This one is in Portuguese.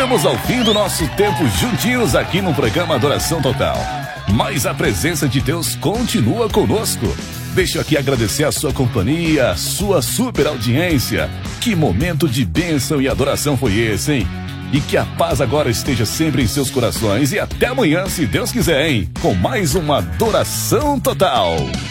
Chegamos ao fim do nosso tempo juntinhos aqui no programa Adoração Total. Mas a presença de Deus continua conosco. Deixa eu aqui agradecer a sua companhia, a sua super audiência. Que momento de bênção e adoração foi esse, hein? E que a paz agora esteja sempre em seus corações. E até amanhã, se Deus quiser, hein? Com mais uma Adoração Total.